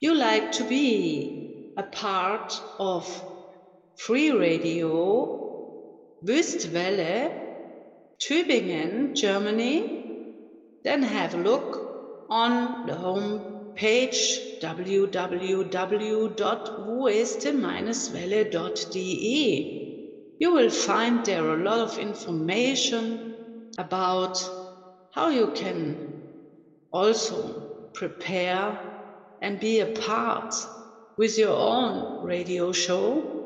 you like to be a part of Free Radio Wüstwelle, Tübingen, Germany, then have a look on the home page www.wueste-welle.de. You will find there a lot of information about how you can also prepare and be a part with your own radio show